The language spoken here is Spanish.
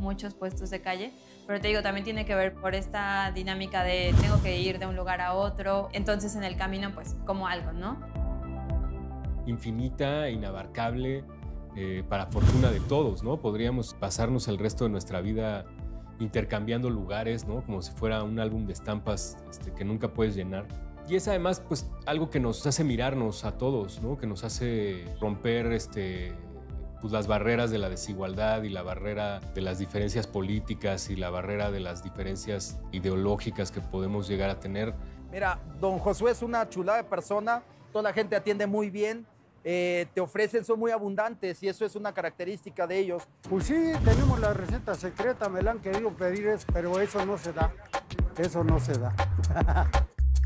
muchos puestos de calle, pero te digo, también tiene que ver por esta dinámica de tengo que ir de un lugar a otro, entonces en el camino pues como algo, ¿no? Infinita, inabarcable, para fortuna de todos, ¿no? Podríamos pasarnos el resto de nuestra vida intercambiando lugares, ¿no? Como si fuera un álbum de estampas que nunca puedes llenar. Y es además pues algo que nos hace mirarnos a todos, ¿no? Que nos hace romper pues, las barreras de la desigualdad y la barrera de las diferencias políticas y la barrera de las diferencias ideológicas que podemos llegar a tener. Mira, don Josué es una chulada de persona, toda la gente atiende muy bien, te ofrecen, son muy abundantes y eso es una característica de ellos. Pues sí, tenemos la receta secreta, me la han querido pedir, pero eso no se da. Eso no se da.